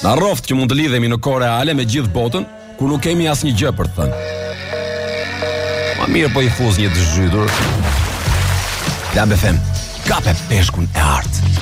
Na rroft që mund të lidhemi në kohë reale me gjithë botën, ku nuk kemi asnjë gjë për të thënë. Ma mirë po i fuz një të zhytur. Lambe Fem, kape peshkun e artë.